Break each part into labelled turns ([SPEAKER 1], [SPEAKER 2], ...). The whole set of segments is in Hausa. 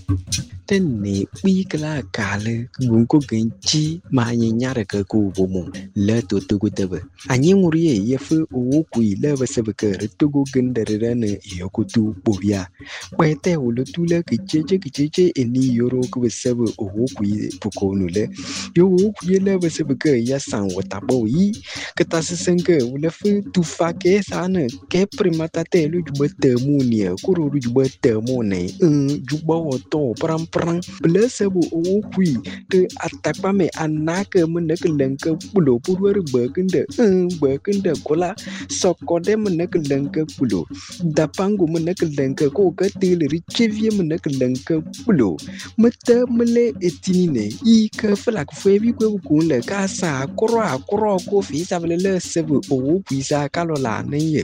[SPEAKER 1] Tenne wikla kale gunko genchi ma nyara ka ku bomo le to tugu tebe anyi murie yefu owo kui le basebe ke tugu gendere ne yokutu bobia kwete wulu tule kicheche eni yoro ku basebe owo kui pukonu le yo owo kui le basebe ke ya san wata boyi ketasenge wule fu tufa ke sana ke primata te lu jubete munia kuru jubete mone jubo to pram blessable owo kui te atakpame anake meneke lenke pulo purwer bekende kola sokode meneke lenke pulo dapango meneke lenke ko katile richevie meneke lenke pulo mete mele etinine I ke flak febi ko kunle kasa akro ko fi sabele sebe owo kui sa kalola neye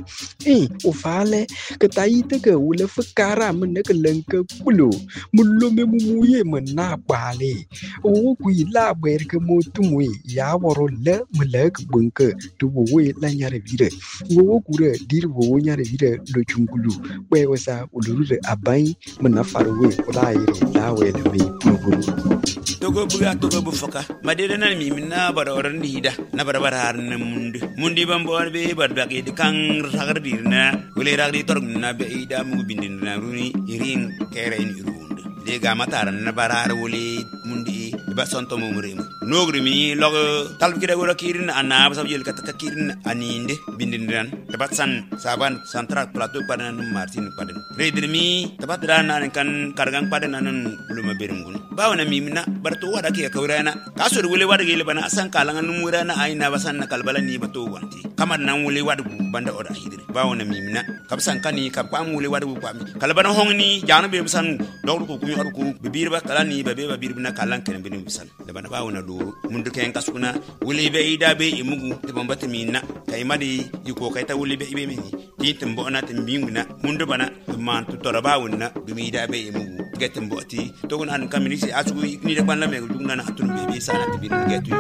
[SPEAKER 1] ofale ketaite ke wule fakara meneke lenke pulo mulome muye mena bale o kui la ber ke motumwe ya woro le melek bunke to we la nyare vire wo kure dir wo nyare vire lo chungulu we wasa uluru abai mena farwe wala ire la we le mi puguru
[SPEAKER 2] togo bu foka madede nan mi na bara oran dida na bara har na mundi bambo be bar bagi de kan ragardirna wele ragdi torg na be ida mu bindin na runi irin kere ni runde de ga matar na bara wole mundi ba sonto mo murim nogri mi log talb kida gora kirin ana ba sabjel kat kirin aninde bindin ran tabat san saban central plateau padan martin padan redir mi tabat dana kan kargang padan nan uluma berengun bawna mi na barto wada ke kawrana kasur wule wada gele bana san kalangan numurana aina basan na kalbala ni bato wanti kamar nan wule wada banda oda hidri bawna mi na kabsan kani kapam wule wada bu pami kalbana hongni jana be basan dawru ko kumi arku bibir ba kalani be babir na kalan ken bin bisan da bana bawna do mundu ken kasuna wule be ida be imugu te bambata mi na kay madi yiko kay ta wule be ibe mi titim bo na timbinguna mundu bana man to torabawna bi ida be imugu getem boti to gon an kamini asu ni da banla me dugna na atun bebe sana tibin getu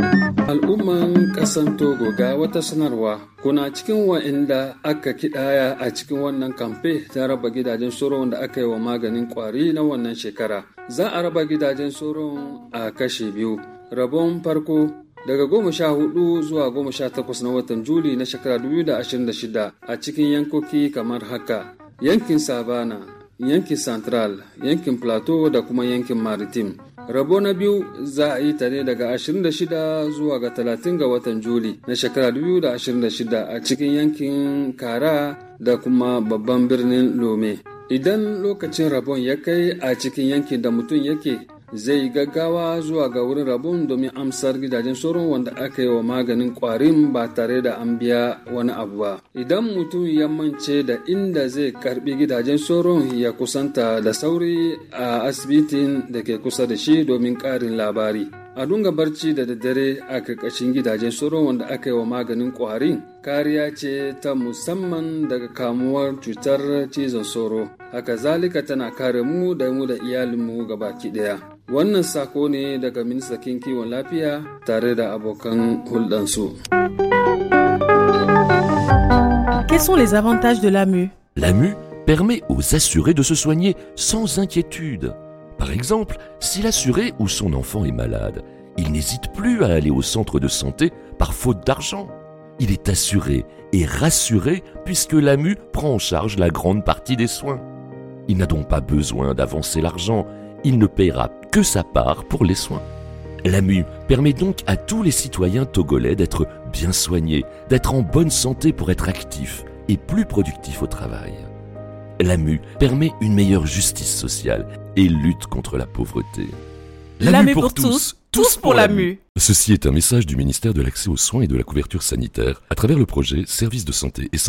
[SPEAKER 3] al'umman kasan Togo ga wata sanarwa kuna cikin wa'inda aka kidaya a cikin wannan kamfe ta raba gidajen soron da aka yi wa maganin kwari na wannan shekara za a raba gidajen soron a kashe biyu rabon farko daga 14 zuwa 18 na watan Juli na shekara 2026 a cikin yankoki kamar haka yankin Savana, yankin Central, yankin Plateau da kuma yankin Maritime. Rabo na biyu za a yi ta ne daga 26 zuwa ga 30 ga watan Juli na shekara 2026 a cikin yankin Kara da kuma babban birnin Lome. Idan lokacin rabon ya kai a cikin yankin da mutum yake zai gaggawa zuwa ga wurin rabon domin amsar gidajen sauron wanda aka yi wa maganin kwarin ba tare da an biya wani abu ba. Idan mutum ya mance da inda zai karbi gidajen sauron ya kusanta da sauri a asibitin da ke kusa da shi domin karin labari. A dunga barci da daddare a karkashin gidajen sauron wanda aka yi wa maganin kwarin kariya ce ta musamman daga kamuwar cutar cizon sauro. Haka zalika tana kare mu da iyalinmu gabaki daya. Wannan sako ne daga ministan kiwon lafiya tare da abokan hulɗansu.
[SPEAKER 4] Quels sont les avantages de l'AMU?
[SPEAKER 5] L'AMU permet aux assurés de se soigner sans inquiétude. Par exemple, si l'assuré ou son enfant est malade, il n'hésite plus à aller au centre de santé par faute d'argent. Il est assuré et rassuré puisque l'AMU prend en charge la grande partie des soins. Il n'a donc pas besoin d'avancer l'argent, il ne paiera que sa part pour les soins. L'AMU permet donc à tous les citoyens togolais d'être bien soignés, d'être en bonne santé pour être actifs et plus productifs au travail. L'AMU permet une meilleure justice sociale et lutte contre la pauvreté.
[SPEAKER 4] L'AMU pour tous, tous pour l'AMU.
[SPEAKER 5] Ceci est un message du ministère de l'Accès aux soins et de la couverture sanitaire à travers le projet Services de santé et